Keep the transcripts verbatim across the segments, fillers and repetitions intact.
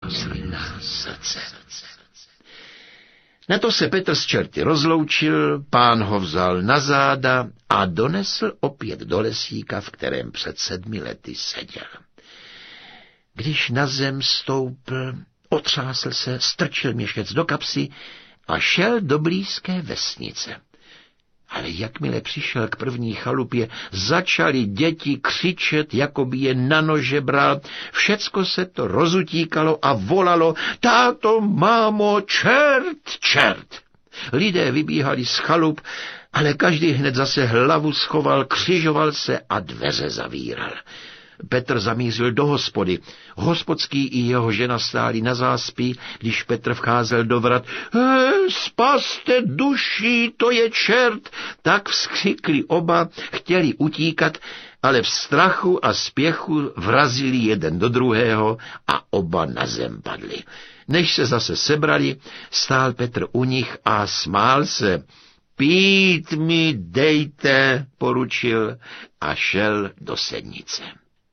rozlíná srdce. Na to se Petr s čerty rozloučil, Pán ho vzal na záda a donesl opět do lesíka, v kterém před sedmi lety seděl. Když na zem stoupl, otřásl se, strčil měšec do kapsy a šel do blízké vesnice. Ale jakmile přišel k první chalupě, začali děti křičet, jako by je na nože bral. Všecko se to rozutíkalo a volalo: táto, mámo, čert, čert. Lidé vybíhali z chalup, ale každý hned zase hlavu schoval, křižoval se a dveře zavíral. Petr zamířil do hospody. Hospodský i jeho žena stáli na záspí, když Petr vcházel do vrat. E, spaste duší, to je čert! Tak vzkřikli oba, chtěli utíkat, ale v strachu a spěchu vrazili jeden do druhého a oba na zem padli. Než se zase sebrali, stál Petr u nich a smál se. Pít mi dejte, poručil a šel do sednice.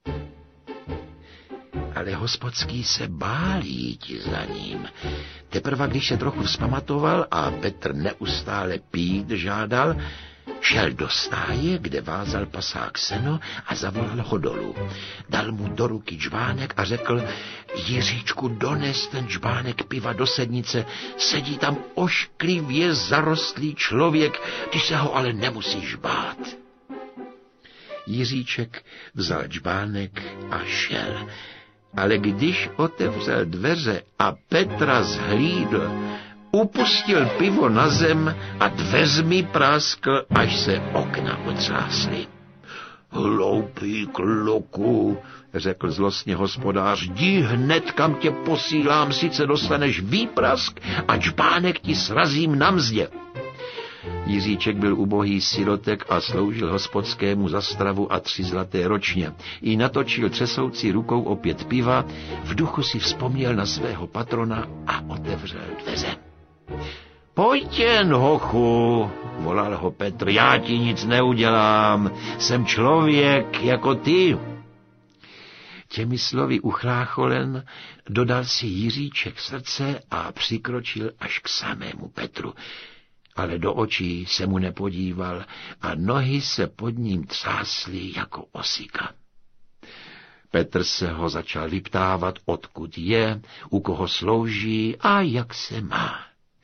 Ale hospodský se bál jít za ním. Teprve když se trochu vzpamatoval a Petr neustále pít žádal, šel do stáje, kde vázal pasák seno a zavolal ho dolů. Dal mu do ruky džbánek a řekl: Jiříčku, dones ten džbánek piva do sednice, sedí tam ošklivě zarostlý člověk, ty se ho ale nemusíš bát. Jiříček vzal džbánek a šel. Ale když otevřel dveře a Petra zhlídl, upustil pivo na zem a dveřmi práskl, až se okna otřásly. Hloupý kluku, řekl zlostně hospodář, jdi hned, kam tě posílám, sice dostaneš výprask a džbánek ti srazím na mzdě. Jiříček byl ubohý sirotek a sloužil hospodskému za stravu a tři zlaté ročně. I natočil třesoucí rukou opět piva, v duchu si vzpomněl na svého patrona a otevřel dveře. Pojď jen, hochu, volal ho Petr, já ti nic neudělám, jsem člověk jako ty. Těmi slovy uchlácholen dodal si Jiříček srdce a přikročil až k samému Petru. Ale do očí se mu nepodíval a nohy se pod ním třásly jako osika. Petr se ho začal vyptávat, odkud je, u koho slouží a jak se má.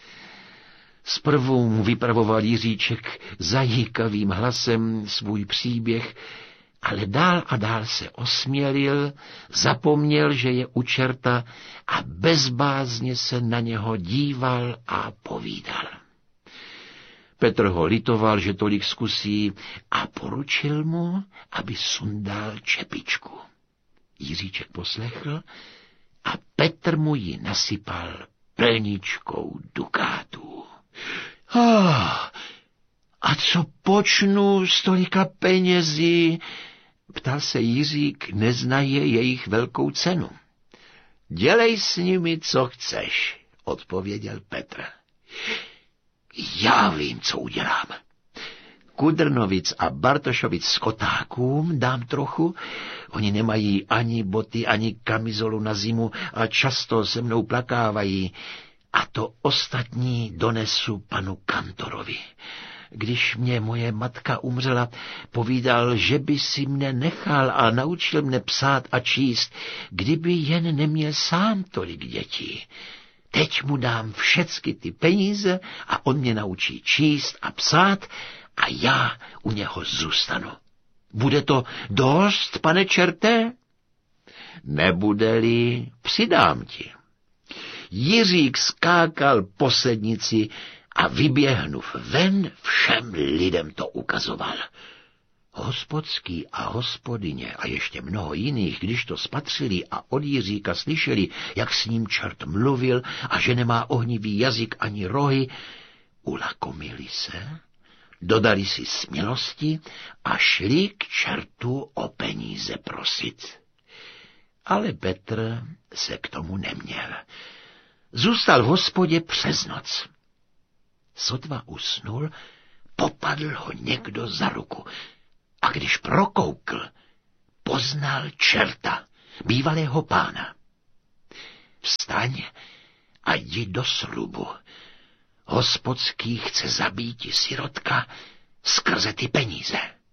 Zprvu mu vypravoval Jiříček zajíkavým hlasem svůj příběh, ale dál a dál se osmělil, zapomněl, že je u čerta a bezbázně se na něho díval a povídal. Petr ho litoval, že tolik zkusí, a poručil mu, aby sundal čepičku. Jiříček poslechl a Petr mu ji nasypal plničkou dukátů. Oh, a co počnu s tolika penězi? Ptal se Jiřík, neznaje jejich velkou cenu. Dělej s nimi, co chceš, odpověděl Petr. Já vím, co udělám. Kudrnovic a Bartošovic skotákům dám trochu. Oni nemají ani boty, ani kamizolu na zimu a často se mnou plakávají. A to ostatní donesu panu kantorovi. Když mě moje matka umřela, povídal, že by si mne nechal a naučil mne psát a číst, kdyby jen neměl sám tolik dětí. Teď mu dám všecky ty peníze a on mě naučí číst a psát a já u něho zůstanu. Bude to dost, pane čerte? Nebude-li, přidám ti. Jiřík skákal po sednici a vyběhnuv ven, všem lidem to ukazoval. Hospodský a hospodyně a ještě mnoho jiných, když to spatřili a od Jiříka slyšeli, jak s ním čert mluvil a že nemá ohnivý jazyk ani rohy, ulakomili se, dodali si smělosti a šli k čertu o peníze prosit. Ale Petr se k tomu neměl. Zůstal v hospodě přes noc. Sotva usnul, popadl ho někdo za ruku. A když prokoukl, poznal čerta, bývalého pána. Vstal vstaň a jdi do srubu. Hospodský chce zabíti sirotka skrze ty peníze.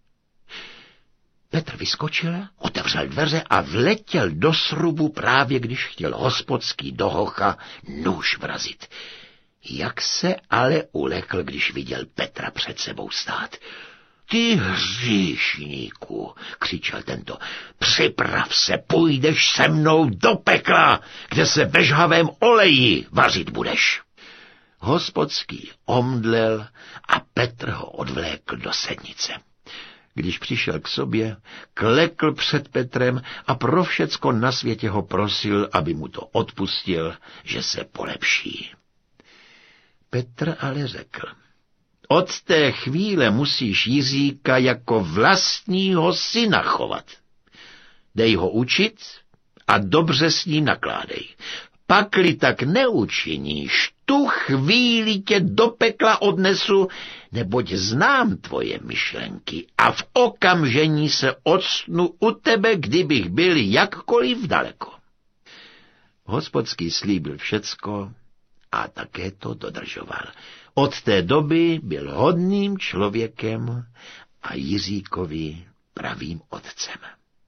Petr vyskočil, otevřel dveře a vletěl do srubu právě když chtěl hospodský do hocha nůž vrazit. Jak se ale ulekl, když viděl Petra před sebou stát. Ty hříšníku, křičel tento, připrav se, půjdeš se mnou do pekla, kde se ve žhavém oleji vařit budeš. Hospodský omdlel a Petr ho odvlékl do sednice. Když přišel k sobě, klekl před Petrem a pro všecko na světě ho prosil, aby mu to odpustil, že se polepší. Petr ale řekl, od té chvíle musíš Jiříka jako vlastního syna chovat. Dej ho učit a dobře s ním nakládej. Pakli tak neučiníš, tu chvíli tě do pekla odnesu, neboť znám tvoje myšlenky a v okamžení se odstnu u tebe, kdybych byl jakkoliv daleko. Hospodský slíbil všecko a také to dodržoval. Od té doby byl hodným člověkem a Jiříkovi pravým otcem.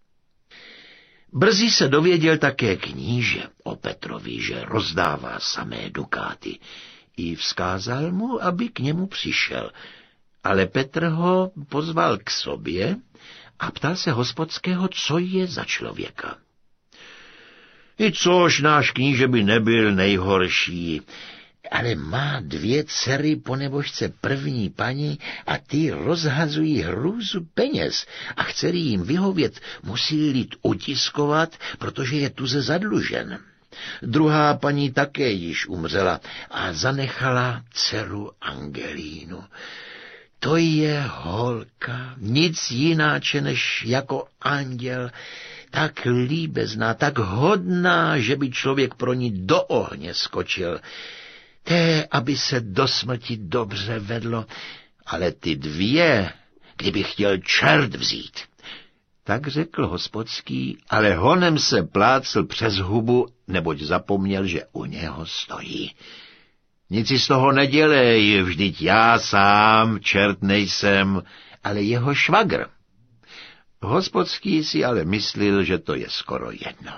Brzy se dověděl také kníže o Petrovi, že rozdává samé dukáty, i vzkázal mu, aby k němu přišel, ale Petr ho pozval k sobě a ptal se hospodského, co je za člověka. I což náš kníže by nebyl nejhorší, ale má dvě dcery po nebožce první paní a ty rozhazují hrůzu peněz a chce-li jim vyhovět, musí lid utiskovat, protože je tuze zadlužen. Druhá paní také již umřela a zanechala dceru Angelínu. To je holka, nic jináče než jako anděl, tak líbezná, tak hodná, že by člověk pro ní do ohně skočil. Té, aby se do smrti dobře vedlo, ale ty dvě, kdyby chtěl čert vzít. Tak řekl hospodský, ale honem se plácl přes hubu, neboť zapomněl, že u něho stojí. Nic si z toho nedělej, vždyť já sám čert nejsem, ale jeho švagr. Hospodský si ale myslil, že to je skoro jedno.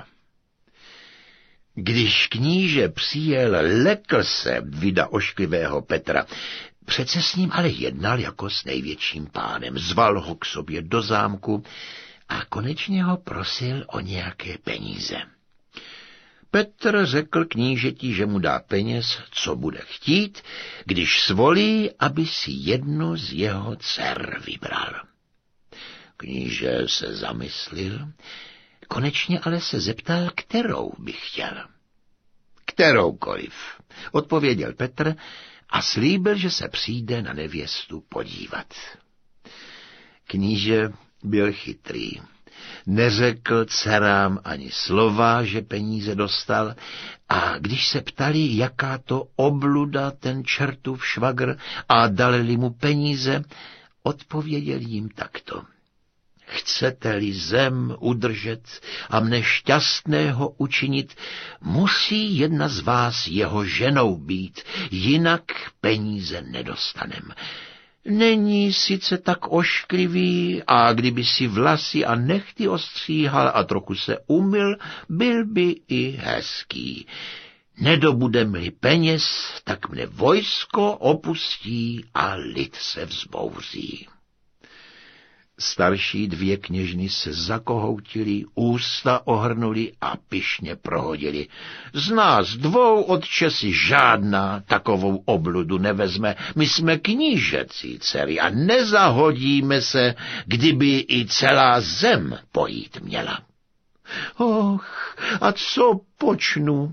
Když kníže přijel, lekl se vida ošklivého Petra. Přece s ním ale jednal jako s největším pánem. Zval ho k sobě do zámku a konečně ho prosil o nějaké peníze. Petr řekl knížeti, že mu dá peněz, co bude chtít, když svolí, aby si jednu z jeho dcer vybral. Kníže se zamyslil, konečně ale se zeptal, kterou by chtěl. Kteroukoliv, odpověděl Petr a slíbil, že se přijde na nevěstu podívat. Kníže byl chytrý. Neřekl dcerám ani slova, že peníze dostal, a když se ptali, jaká to obluda ten čertův švagr a dali mu peníze, odpověděl jim takto. Chcete-li zem udržet a mne šťastného učinit, musí jedna z vás jeho ženou být, jinak peníze nedostanem. Není sice tak ošklivý, a kdyby si vlasy a nechty ostříhal a trochu se umyl, byl by i hezký. Nedobudem-li peněz, tak mne vojsko opustí a lid se vzbouří. Starší dvě kněžny se zakohoutily, ústa ohrnuli a pyšně prohodili. Z nás dvou, otče, si žádná takovou obludu nevezme. My jsme knížecí dcery a nezahodíme se, kdyby i celá zem pojít měla. Och, a co počnu?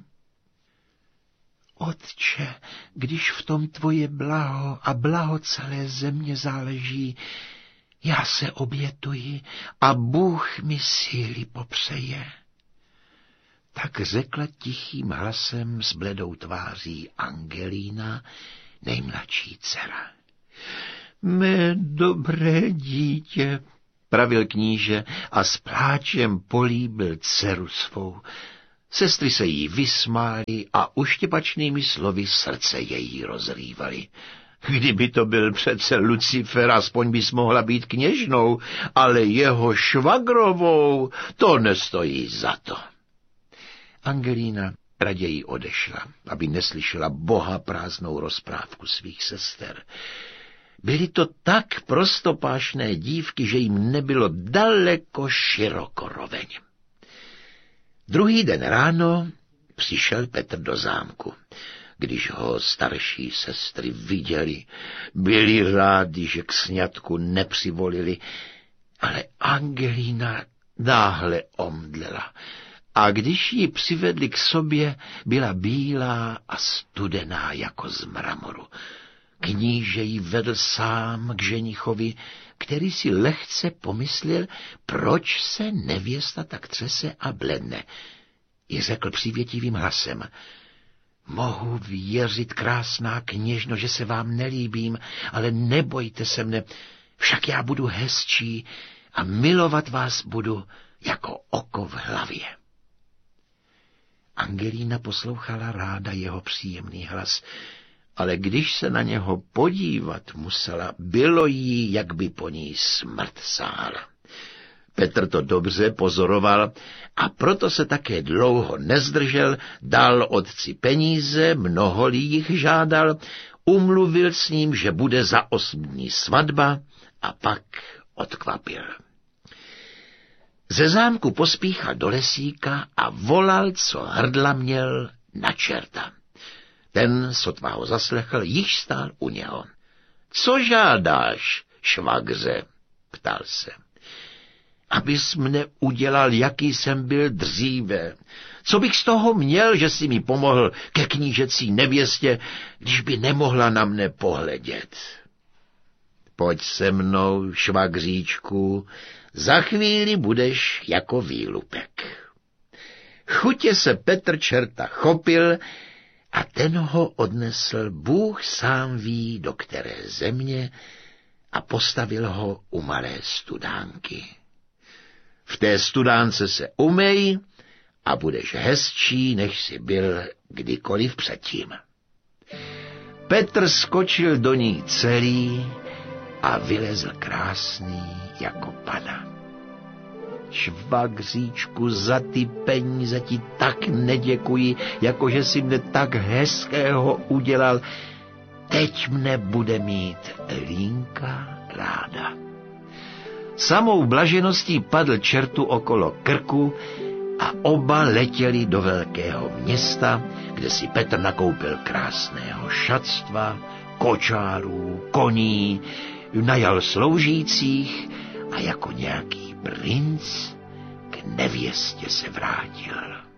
Otče, když v tom tvoje blaho a blaho celé země záleží, já se obětuji a Bůh mi síly popřeje. Tak řekla tichým hlasem s bledou tváří Angelína, nejmladší dcera. Mé dobré dítě, pravil kníže a s pláčem políbil dceru svou. Sestry se jí vysmály a uštěpačnými slovy srdce její rozrývaly. Kdyby to byl přece Lucifer, aspoň bys mohla být kněžnou, ale jeho švagrovou to nestojí za to. Angelína raději odešla, aby neslyšela boha prázdnou rozprávku svých sester. Byly to tak prostopášné dívky, že jim nebylo daleko široko roveň. Druhý den ráno přišel Petr do zámku. Když ho starší sestry viděli, byli rádi, že k sňatku nepřivolili, ale Angelína náhle omdlela. A když ji přivedli k sobě, byla bílá a studená jako z mramoru. Kníže ji vedl sám k ženichovi, který si lehce pomyslel, proč se nevěsta tak třese a bledne. I řekl přívětivým hlasem: Mohu věřit, krásná kněžno, že se vám nelíbím, ale nebojte se mne, však já budu hezčí a milovat vás budu jako oko v hlavě. Angelína poslouchala ráda jeho příjemný hlas, ale když se na něho podívat musela, bylo jí, jak by po ní smrt sála. Petr to dobře pozoroval a proto se také dlouho nezdržel, dal otci peníze, mnoho jich žádal, umluvil s ním, že bude za osm dní svatba a pak odkvapil. Ze zámku pospíchal do lesíka a volal, co hrdla měl, na čerta. Ten, sotva ho zaslechl, již stál u něho. Co žádáš, švagře? Ptal se. Abys mne udělal, jaký jsem byl dříve. Co bych z toho měl, že si mi pomohl ke knížecí nevěstě, když by nemohla na mne pohledět? Pojď se mnou, švagříčku, za chvíli budeš jako výlupek. Chutě se Petr čerta chopil a ten ho odnesl, Bůh sám ví, do které země, a postavil ho u malé studánky. V té studánce se umej a budeš hezčí, než jsi byl kdykoliv předtím. Petr skočil do ní celý a vylezl krásný jako pana. Švagříčku, za ty peníze ti tak neděkuji, jakože si mne tak hezkého udělal. Teď mne bude mít Línka ráda. Samou blažeností padl čertu okolo krku a oba letěli do velkého města, kde si Petr nakoupil krásného šatstva, kočárů, koní, najal sloužících a jako nějaký princ k nevěstě se vrátil.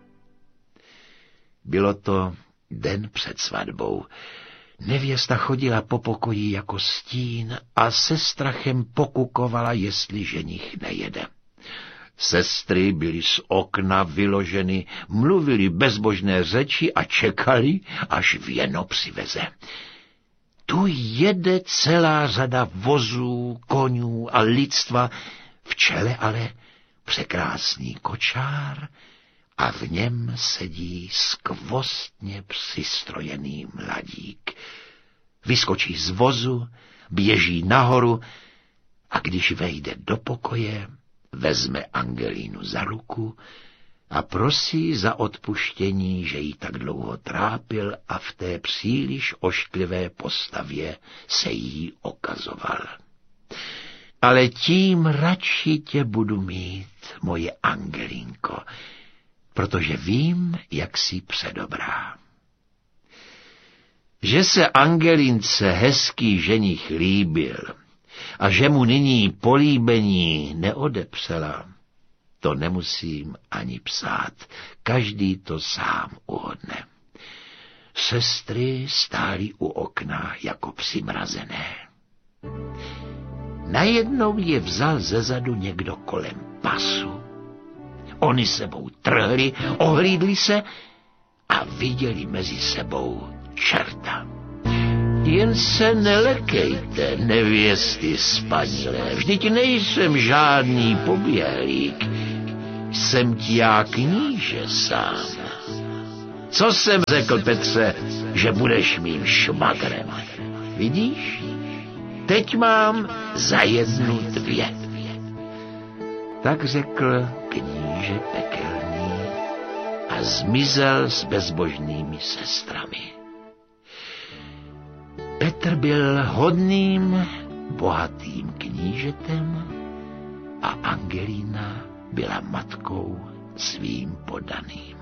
Bylo to den před svatbou. Nevěsta chodila po pokoji jako stín a se strachem pokukovala, jestli ženich nejede. Sestry byly z okna vyloženy, mluvili bezbožné řeči a čekali, až věno přiveze. Tu jede celá řada vozů, konňů a lidstva, v čele ale překrásný kočár a v něm sedí skvostně přistrojený mladík. Vyskočí z vozu, běží nahoru a když vejde do pokoje, vezme Angelínu za ruku a prosí za odpuštění, že jí tak dlouho trápil a v té příliš ošklivé postavě se jí okazoval. Ale tím radši tě budu mít, moje Angelínko, protože vím, jak jsi předobrá. Že se Angelince hezký ženich líbil a že mu nyní políbení neodepřela, to nemusím ani psát, každý to sám uhodne. Sestry stály u okna jako přimrazené. Najednou je vzal zezadu někdo kolem pasu. Oni sebou trhli, ohlídli se a viděli mezi sebou čerta. Jen se nelekejte, nevěsty spanilé, vždyť nejsem žádný poběhlík, jsem ti já kníže sám. Co jsem řekl, Petře, že budeš mým šmagrem? Vidíš? Teď mám za jednu dvě. Tak řekl kníže pekelný a zmizel s bezbožnými sestrami. Petr byl hodným, bohatým knížetem a Angelína byla matkou svým poddaným.